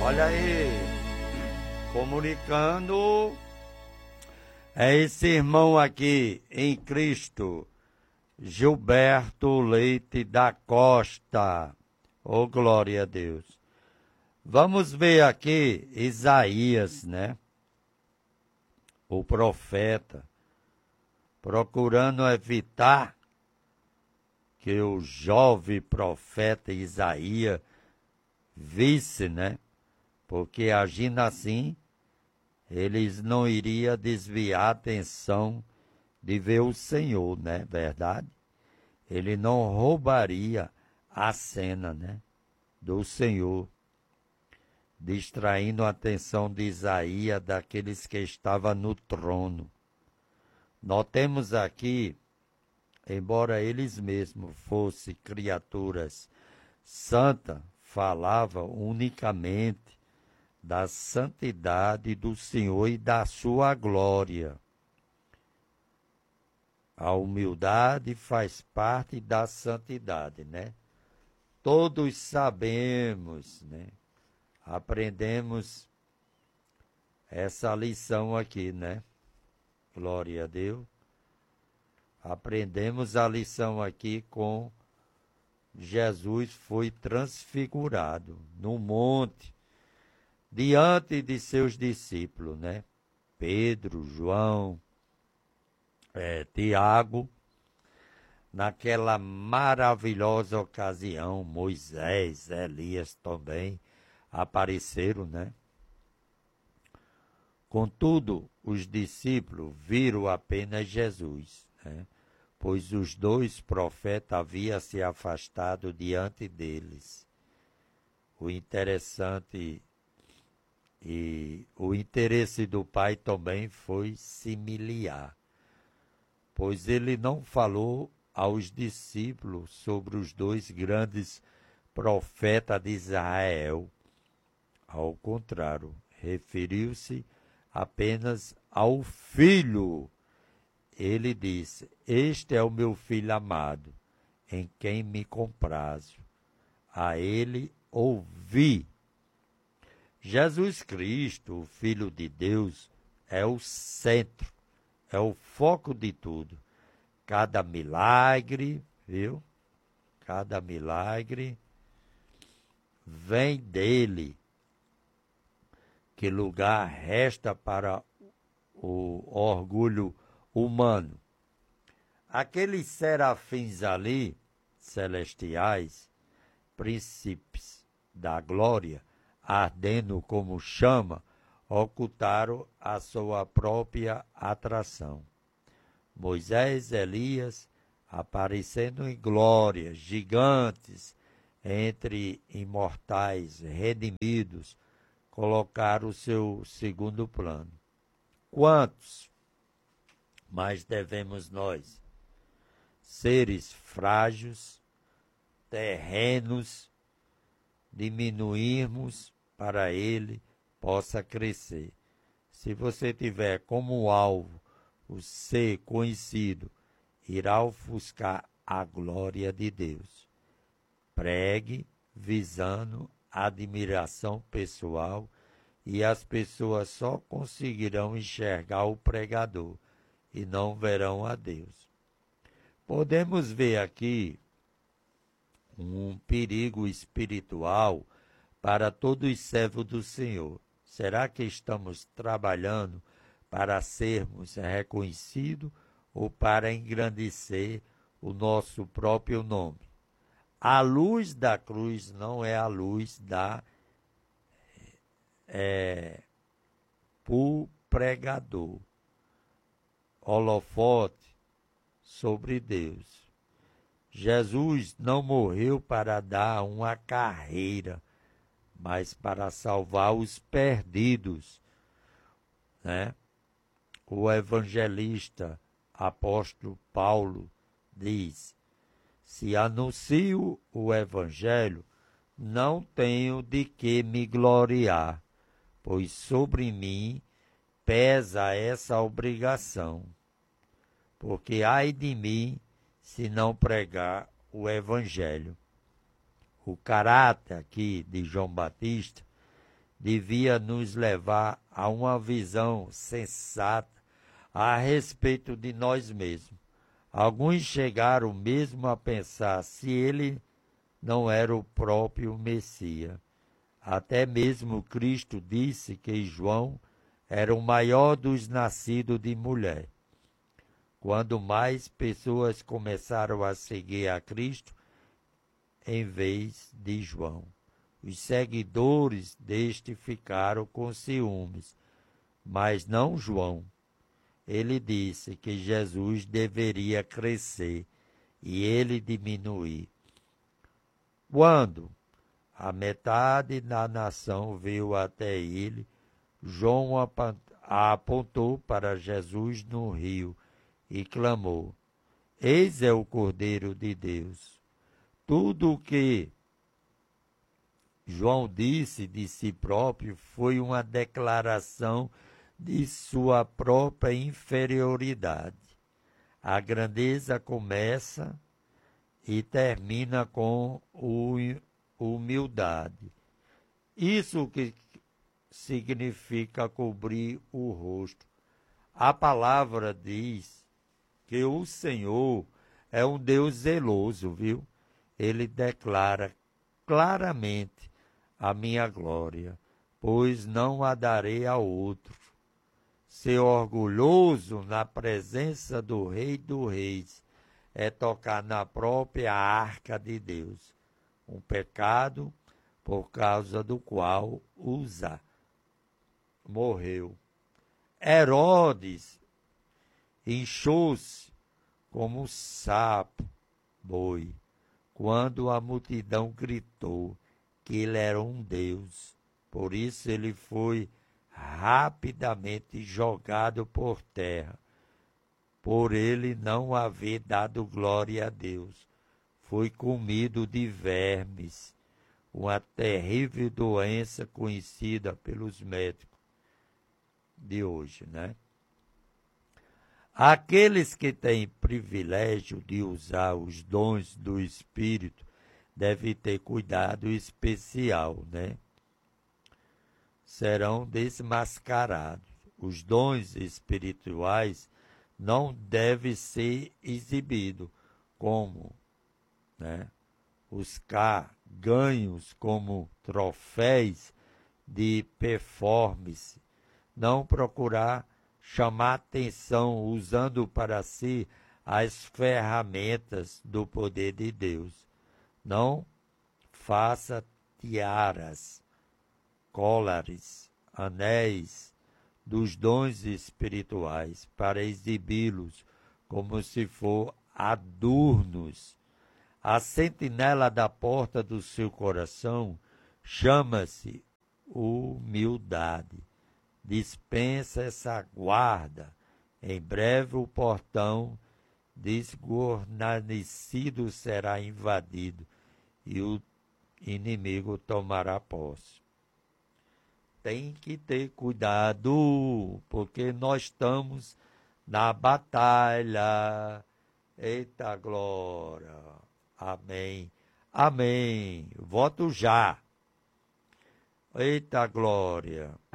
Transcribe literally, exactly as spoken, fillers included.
Olha aí, comunicando, é esse irmão aqui em Cristo, Gilberto Leite da Costa. Oh, glória a Deus. Vamos ver aqui Isaías, né? O profeta, procurando evitar que o jovem profeta Isaías visse, né? Porque agindo assim, eles não iriam desviar a atenção de ver o Senhor, né? Verdade? Ele não roubaria a cena, né? Do Senhor, distraindo a atenção de Isaías daqueles que estavam no trono. Notemos aqui, embora eles mesmos fossem criaturas santas, falavam unicamente da santidade do Senhor e da sua glória. A humildade faz parte da santidade, né? Todos sabemos, né? Aprendemos essa lição aqui, né? Glória a Deus. Aprendemos a lição aqui com Jesus foi transfigurado no monte, diante de seus discípulos, né? Pedro, João, é, Tiago, naquela maravilhosa ocasião, Moisés, Elias também apareceram, né? Contudo, os discípulos viram apenas Jesus, né? Pois os dois profetas haviam se afastado diante deles. O interessante e o interesse do Pai também foi similar, pois ele não falou aos discípulos sobre os dois grandes profetas de Israel. Ao contrário, referiu-se apenas ao Filho. Ele disse: este é o meu Filho amado, em quem me comprazo. A ele ouvi. Jesus Cristo, o Filho de Deus, é o centro, é o foco de tudo. Cada milagre, viu? Cada milagre vem dele. Que lugar resta para o orgulho humano? Aqueles serafins ali, celestiais, príncipes da glória, ardendo como chama, ocultaram a sua própria atração. Moisés, Elias, aparecendo em glória, gigantes, entre imortais, redimidos, colocaram o seu segundo plano. Quantos mais devemos nós, seres frágeis, terrenos, diminuirmos para ele possa crescer? Se você tiver como alvo o ser conhecido, irá ofuscar a glória de Deus. Pregue visando a admiração pessoal e as pessoas só conseguirão enxergar o pregador e não verão a Deus. Podemos ver aqui um perigo espiritual para todos os servos do Senhor. Será que estamos trabalhando para sermos reconhecidos ou para engrandecer o nosso próprio nome? A luz da cruz não é a luz da é, pro pregador. Holofote sobre Deus. Jesus não morreu para dar uma carreira, mas para salvar os perdidos, né? O evangelista apóstolo Paulo diz: se anuncio o evangelho, não tenho de que me gloriar, pois sobre mim pesa essa obrigação. Porque ai de mim se não pregar o evangelho. O caráter aqui de João Batista devia nos levar a uma visão sensata a respeito de nós mesmos. Alguns chegaram mesmo a pensar se ele não era o próprio Messias. Até mesmo Cristo disse que João era o maior dos nascidos de mulher. Quando mais pessoas começaram a seguir a Cristo, em vez de João, os seguidores deste ficaram com ciúmes, mas não João. Ele disse que Jesus deveria crescer e ele diminuir. Quando a metade da nação veio até ele, João apontou para Jesus no rio e clamou: Eis é o Cordeiro de Deus. Tudo o que João disse de si próprio foi uma declaração de sua própria inferioridade. A grandeza começa e termina com humildade. Isso que significa cobrir o rosto. A palavra diz que o Senhor é um Deus zeloso, viu? Ele declara claramente a minha glória, pois não a darei a outro. Ser orgulhoso na presença do Rei dos Reis é tocar na própria arca de Deus, um pecado por causa do qual Uza morreu. Herodes inchou-se como um sapo boi, quando a multidão gritou que ele era um Deus. Por isso ele foi rapidamente jogado por terra, por ele não haver dado glória a Deus. Foi comido de vermes, uma terrível doença conhecida pelos médicos de hoje, né? Aqueles que têm privilégio de usar os dons do Espírito devem ter cuidado especial, né? Serão desmascarados. Os dons espirituais não devem ser exibidos como, né, os cá ganhos como troféus de performance. Não procurar chamar atenção usando para si as ferramentas do poder de Deus. Não faça tiaras, colares, anéis dos dons espirituais para exibi-los como se for adornos. A sentinela da porta do seu coração chama-se humildade. Dispensa essa guarda. Em breve o portão desguarnecido será invadido e o inimigo tomará posse. Tem que ter cuidado, porque nós estamos na batalha. Eita glória! Amém. Amém. Voto já. Eita glória!